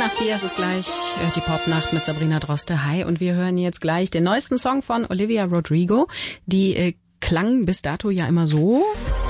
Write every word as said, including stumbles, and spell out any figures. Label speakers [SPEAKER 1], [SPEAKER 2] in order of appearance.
[SPEAKER 1] nach vier ist es gleich die Popnacht mit Sabrina Droste. Hi, und wir hören jetzt gleich den neuesten Song von Olivia Rodrigo. Die äh, klang bis dato ja immer so.